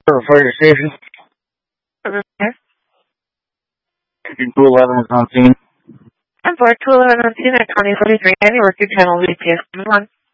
Fire station. Okay. 211 is on scene. I'm board 211 on scene at 2043. Any work your channel VPS 1.